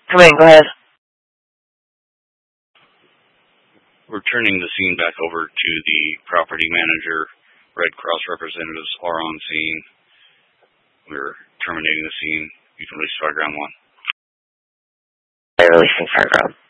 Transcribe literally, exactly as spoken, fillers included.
Come in, go ahead. We're turning the scene back over to the property manager. Red Cross representatives are on scene. We're terminating the scene. You can release fire ground one. I'm releasing fire ground.